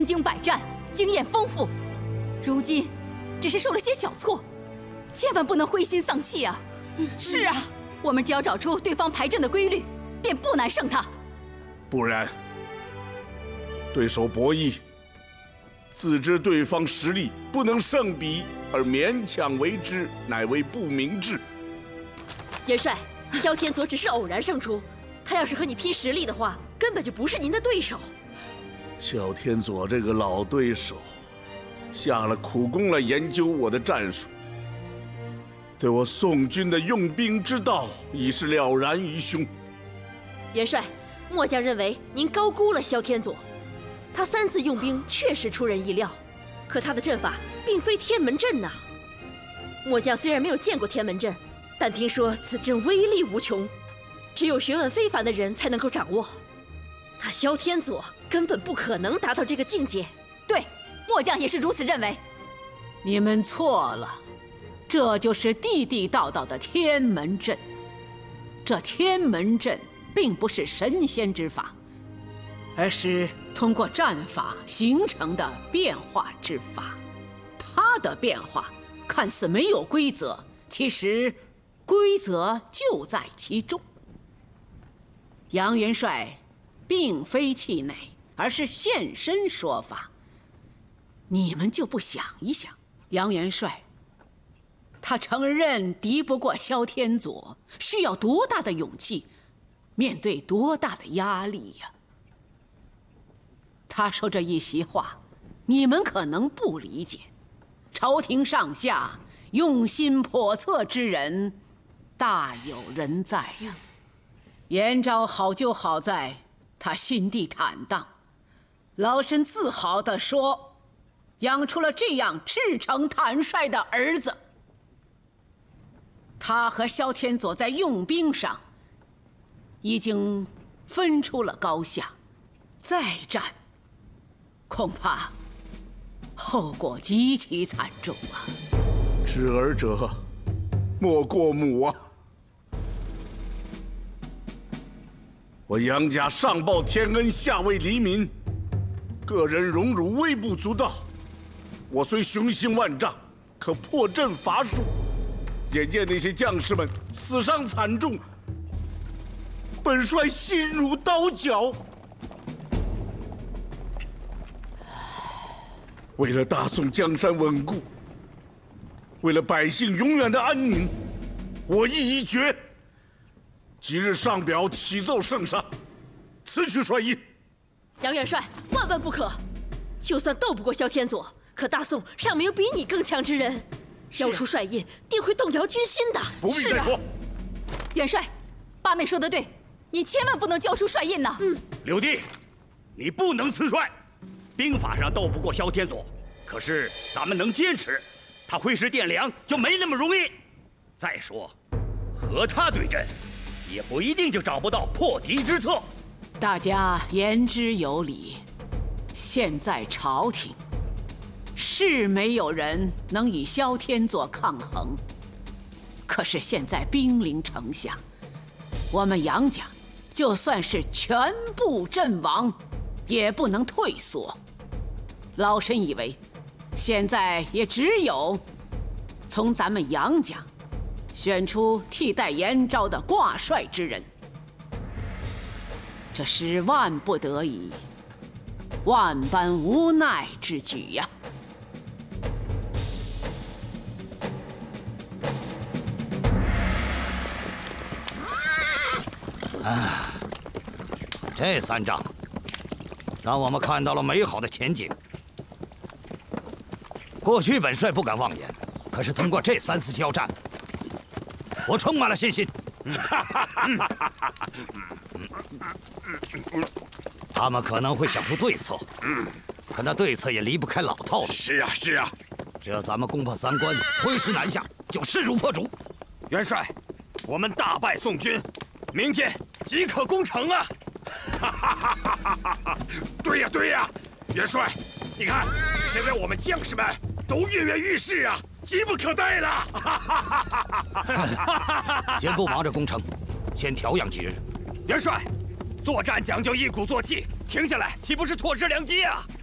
经百战，经验丰富，如今只是受了些小挫，千万不能灰心丧气啊！ 是啊， 我们只要找出对方排阵的规律，便不难胜他。 不然，对手博弈，自知对方实力不能胜比，而勉强为之，乃为不明智。 元帅，萧天佐只是偶然胜出，他要是和你拼实力的话，根本就不是您的对手。 萧天佐这个老对手，下了苦功来研究我的战术，对我宋军的用兵之道已是了然于胸。 元帅，末将认为您高估了萧天佐，他3次用兵确实出人意料，可他的阵法并非天门阵呐。末将虽然没有见过天门阵，但听说此阵威力无穷，只有学问非凡的人才能够掌握。他萧天佐根本不可能达到这个境界。 对，末将也是如此认为。 你们错了，这就是地地道道的天门阵。这天门阵并不是神仙之法，而是通过战法形成的变化之法。它的变化看似没有规则，其实规则就在其中。杨元帅并非气馁，而是现身说法。你们就不想一想，杨元帅他承认敌不过萧天佐，需要多大的勇气，面对多大的压力呀？他说这一席话，你们可能不理解，朝廷上下用心叵测之人大有人在呀。严昭好就好在他心地坦荡，老身自豪地说，养出了这样赤诚坦率的儿子。他和萧天佐在用兵上已经分出了高下，再战恐怕后果极其惨重啊！ 知儿者，莫过母啊！我杨家上报天恩，下为黎民，个人荣辱微不足道。我虽雄心万丈，可破阵乏术。眼见那些将士们死伤惨重，本帅心如刀绞。为了大宋江山稳固，为了百姓永远的安宁，我意已决。即日上表启奏圣上，辞去帅印。 杨元帅，万万不可！就算斗不过萧天佐，可大宋尚没有比你更强之人。交出帅印，定会动摇军心的。 不必再说。 元帅，八妹说的对，你千万不能交出帅印呐。 柳弟，你不能辞帅。兵法上斗不过萧天佐，可是咱们能坚持，他挥师殿粮就没那么容易。再说，和他对阵，也不一定就找不到破敌之策。 大家言之有理。现在朝廷是没有人能与萧天佐抗衡，可是现在兵临城下，我们杨家就算是全部阵亡，也不能退缩。老身以为，现在也只有从咱们杨家选出替代严昭的挂帅之人。这是万不得已、万般无奈之举呀。 这3仗让我们看到了美好的前景。过去本帅不敢妄言，可是通过这3次交战，我充满了信心。他们可能会想出对策，可那对策也离不开老套路。 是啊，是啊， 只要咱们攻破3关，挥师南下，就势如破竹。 元帅，我们大败宋军，明天即可攻城啊！对呀，对呀，元帅，你看，现在我们将士们都跃跃欲试啊，急不可待了。 先不忙着攻城，先调养几日。 元帅，作战讲究一鼓作气，停下来岂不是错失良机啊？